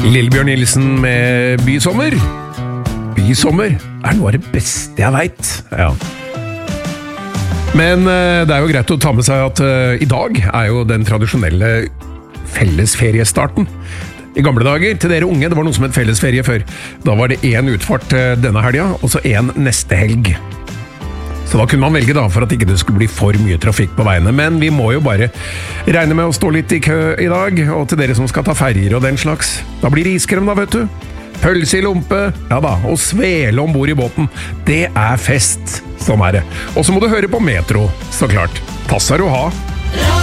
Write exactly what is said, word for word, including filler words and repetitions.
Lillebjørn Nilsen med Bysommer. Bysommer er noe av det beste jeg vet. Ja. Men uh, det er jo greit å ta med seg at uh, i dag er jo den tradisjonelle fellesferiestarten. I gamle dager, til dere unge, det var noe som het fellesferie før. Da var det en utfart uh, denne helga, og så en neste helg. Så da kunne man velge da, for at ikke det skulle bli for mye trafikk på veiene. Men vi må jo bare regne med å stå litt i kø i dag, og til dere som skal ta ferger og den slags. Da blir det iskrem da, vet du. Pølse i lompe, ja da, og svele ombord i båten. Det er fest, sånn er det. Og så må du høre på Metro, så klart. Passer å ha.